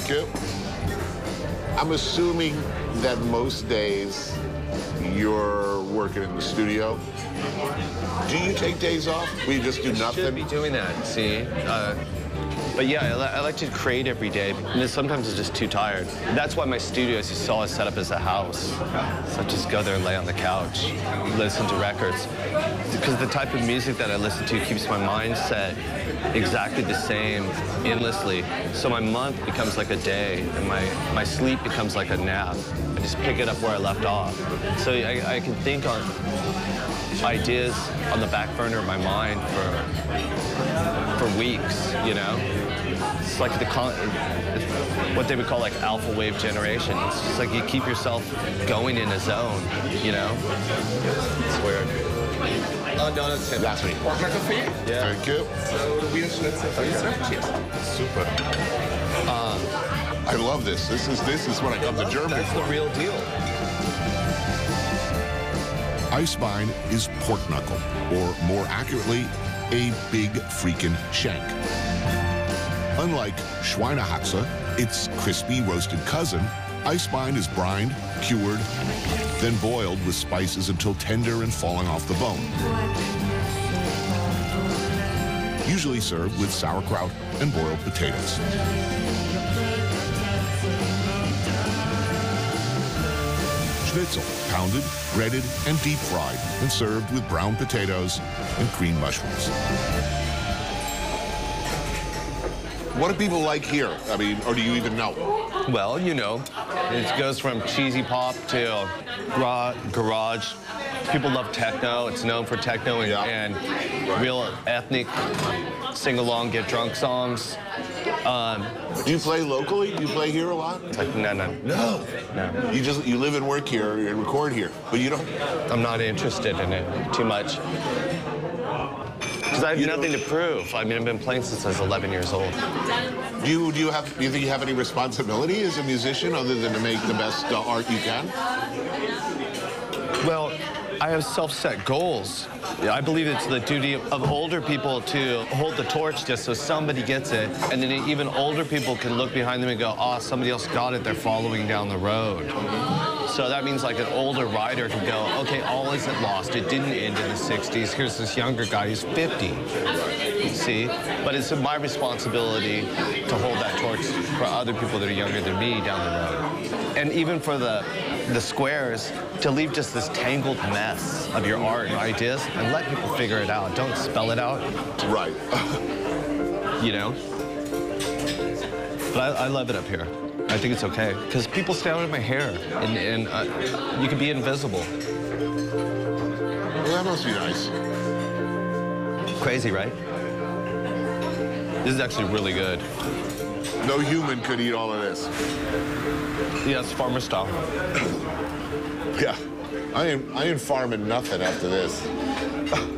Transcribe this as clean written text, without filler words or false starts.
Thank you. I'm assuming that most days you're working in the studio. Do you take days off? We just do nothing? Should be doing that, see? But yeah, I like to create every day, and then sometimes I'm just too tired. That's why my studio, as you saw, is set up as a house. So I just go there and lay on the couch, listen to records. Because the type of music that I listen to keeps my mindset exactly the same, endlessly. So my month becomes like a day, and my sleep becomes like a nap. I just pick it up where I left off. So I can think on ideas on the back burner of my mind for weeks, you know? It's like what they would call like alpha wave generation. It's just like you keep yourself going in a zone, you know? It's weird. Oh, no, that's him. That's me. Pork knuckle for you? Yeah. Thank you. So, Wiener Schnitzel for you, sir. Cheers. Super. I love this. This is when I come to Germany. That's the real deal. Eisbein is pork knuckle, or more accurately, a big freaking shank. Unlike Schweinehaxe, its crispy roasted cousin, Eisbein is brined, cured, then boiled with spices until tender and falling off the bone. Usually served with sauerkraut and boiled potatoes. Schnitzel, pounded, breaded, and deep fried, and served with brown potatoes and green mushrooms. What do people like here? I mean, or do you even know? Well, you know, it goes from cheesy pop to garage. People love techno. It's known for techno and real ethnic sing-along, get-drunk songs. Do you play locally? Do you play here a lot? It's like, no. No. You live and work here and record here, but you don't. I'm not interested in it too much. Because I have nothing to prove. I mean, I've been playing since I was 11 years old. Do you think you have any responsibility as a musician other than to make the best art you can? Well, I have self-set goals. I believe it's the duty of older people to hold the torch just so somebody gets it, and then even older people can look behind them and go, oh, somebody else got it, they're following down the road. So that means like an older rider can go, okay, all isn't lost. It didn't end in the 60s. Here's this younger guy who's 50. See? But it's my responsibility to hold that torch for other people that are younger than me down the road. And even for the squares, to leave just this tangled mess of your art and ideas and let people figure it out. Don't spell it out. Right. You know? But I love it up here. I think it's okay. Because people stare at my hair, and you can be invisible. Well, that must be nice. Crazy, right? This is actually really good. No human could eat all of this. Yeah, it's farmer style. Yeah. I ain't farming nothing after this.